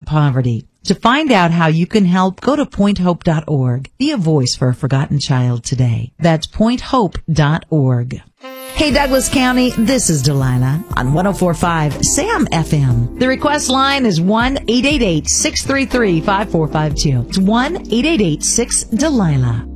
poverty. To find out how you can help, go to pointhope.org. Be a voice for a forgotten child today. That's pointhope.org. Hey, Douglas County, this is Delilah on 104.5 SAM FM. The request line is 1-888-633-5452. It's 1-888-6-DELILAH.